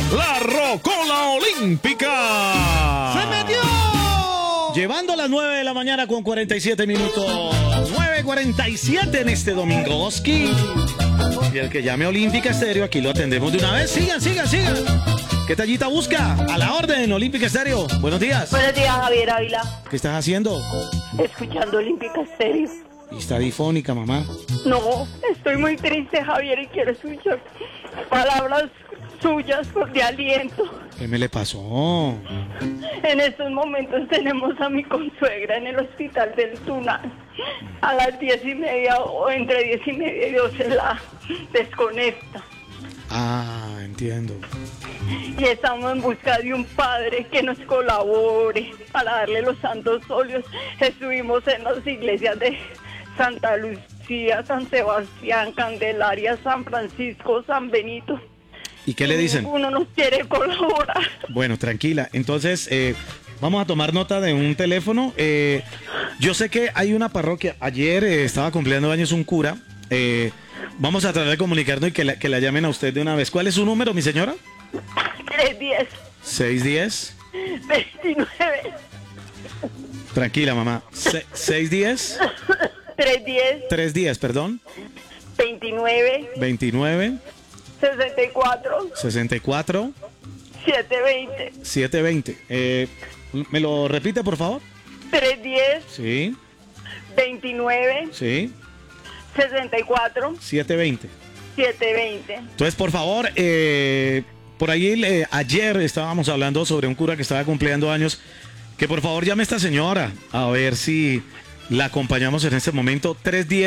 La Rocola Olímpica. ¡Se metió! Llevando a las 9 de la mañana con 47 minutos. 9:47 en este domingo, Oski. Y el que llame Olímpica Estéreo, aquí lo atendemos de una vez. Sigan. ¿Qué tallita busca? A la orden, Olímpica Estéreo. Buenos días. Buenos días, Javier Ávila. ¿Qué estás haciendo? Escuchando Olímpica Estéreo. Y está difónica, mamá. No, estoy muy triste, Javier, y quiero escuchar palabras suyas de aliento. ¿Qué me le pasó? En estos momentos tenemos a mi consuegra en el hospital del Tunal. A las 10:30 o entre 10:30 y 12 la desconecta. Ah, entiendo. Y estamos en busca de un padre que nos colabore para darle los santos óleos. Estuvimos en las iglesias de Santa Lucía, San Sebastián, Candelaria, San Francisco, San Benito. ¿Y qué le dicen? Ninguno nos quiere colaborar. Bueno, tranquila. Entonces, vamos a tomar nota de un teléfono. Yo sé que hay una parroquia. Ayer estaba cumpliendo años un cura. Vamos a tratar de comunicarnos y que la llamen a usted de una vez. ¿Cuál es su número, mi señora? 310. 610. 29. Tranquila, mamá. 610. 310. 310, perdón. 29. 29. 64. 64. 720. 720. ¿Me lo repite, por favor? 310. Sí. 29. Sí. 64. 720. 720. Entonces, por favor, por ahí ayer estábamos hablando sobre un cura que estaba cumpliendo años. Que por favor llame a esta señora a ver si la acompañamos en este momento.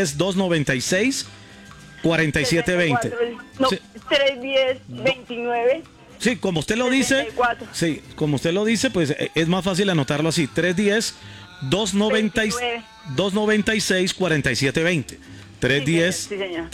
310-296-4720. No, Sí. 310-29. Sí, como usted lo dice. 64. Sí, como usted lo dice, pues es más fácil anotarlo así. 310-296-4720. 310, Sí, señor.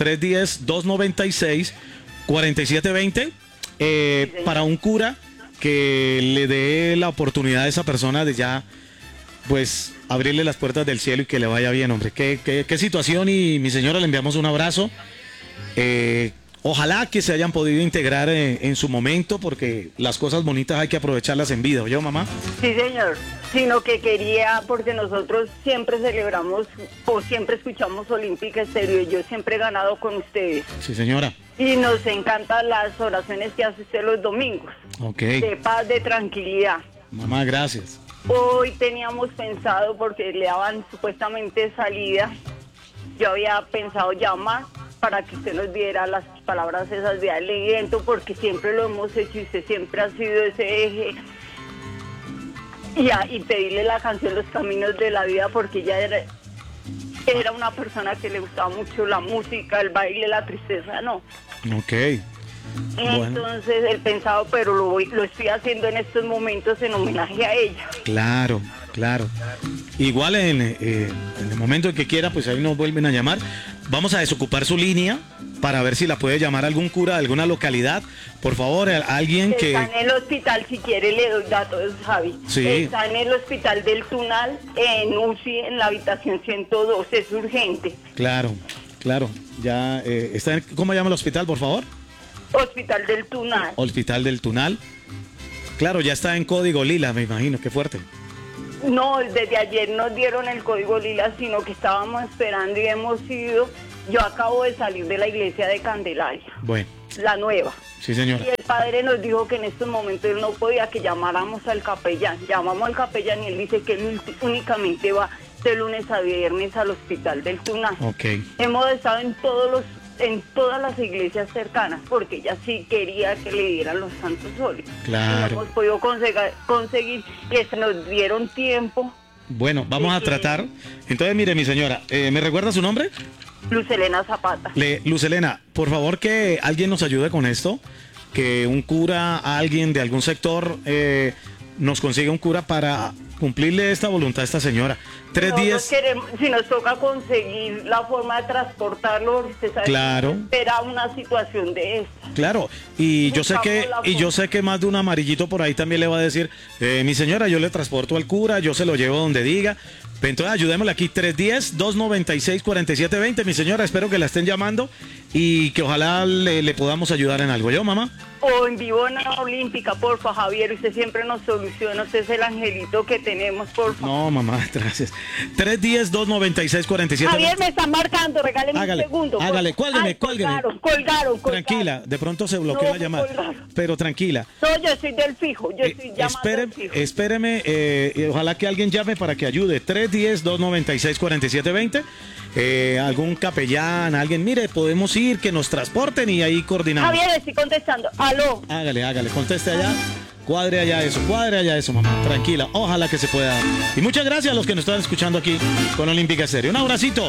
310-296-4720. Para un cura que le dé la oportunidad a esa persona de ya, pues, abrirle las puertas del cielo y que le vaya bien, hombre. Qué situación, y mi señora, le enviamos un abrazo. Ojalá que se hayan podido integrar en su momento, porque las cosas bonitas hay que aprovecharlas en vida, ¿oyó, mamá? Sí, señor. Sino que quería, porque nosotros siempre celebramos o siempre escuchamos Olímpica Estéreo y yo siempre he ganado con ustedes. Sí, señora. Y nos encantan las oraciones que hace usted los domingos. Ok. De paz, de tranquilidad. Mamá, gracias. Hoy teníamos pensado, porque le daban supuestamente salida, yo había pensado llamar para que usted nos diera las palabras esas de aliento, porque siempre lo hemos hecho y usted siempre ha sido ese eje. Y pedirle la canción Los Caminos de la Vida, porque ella era una persona que le gustaba mucho la música, el baile, la tristeza, no. Ok. Bueno. Entonces el pensado, pero lo estoy haciendo en estos momentos en homenaje a ella. Claro. Igual en el momento en que quiera, pues ahí nos vuelven a llamar. Vamos a desocupar su línea para ver si la puede llamar algún cura de alguna localidad. Por favor, alguien que... Está en el hospital, si quiere le doy datos, Javi. Sí. Está en el hospital del Tunal, en UCI, en la habitación 102, es urgente. Claro. Ya está ¿cómo llama el hospital, por favor? Hospital del Tunal. Hospital del Tunal. Claro, ya está en código lila, me imagino, qué fuerte. No, desde ayer nos dieron el código lila, sino que estábamos esperando y hemos ido. Yo acabo de salir de la iglesia de Candelaria, Bueno, la nueva. sí, señora. Y el padre nos dijo que en estos momentos él no podía, que llamáramos al capellán. Llamamos al capellán y él dice que él únicamente va de lunes a viernes al hospital del Tunal. Ok. Hemos estado en todas las iglesias cercanas, porque ella sí quería que le dieran los santos óleos. Claro. Y no hemos podido conseguir, que se nos dieron tiempo. Bueno, vamos a tratar. Entonces, mire, mi señora, ¿me recuerda su nombre? Luz Elena Zapata. Luz Elena, por favor, que alguien nos ayude con esto, que un cura, alguien de algún sector, nos consiga un cura para cumplirle esta voluntad a esta señora. 3 días. Si nos toca conseguir la forma de transportarlo, usted sabe, Claro. espera una situación de esta. Claro, y yo sé que más de un amarillito por ahí también le va a decir, mi señora, yo le transporto al cura, yo se lo llevo donde diga, Entonces ayudémosle aquí, 310-296-4720. Mi señora, espero que la estén llamando y que ojalá le podamos ayudar en algo. ¿Yo, mamá? O en vivo en la Olímpica, porfa, Javier. Usted siempre nos soluciona. Usted es el angelito que tenemos, porfa. No, mamá, gracias. 310-296-4720. Javier, me están marcando. Regáleme un segundo. Hágale, cuélgueme. Colgaron. Tranquila, de pronto se bloqueó la llamada. Colgaron. Pero tranquila. No, yo soy del fijo. Yo estoy llamando del fijo. Espéreme, ojalá que alguien llame para que ayude. 310-296-4720. Algún capellán, alguien, mire, podemos ir, que nos transporten y ahí coordinamos. Javier, estoy contestando. Aló. Hágale, conteste allá. Cuadre allá eso, mamá. Tranquila, ojalá que se pueda dar. Y muchas gracias a los que nos están escuchando aquí con Olímpica Estéreo. Un abracito.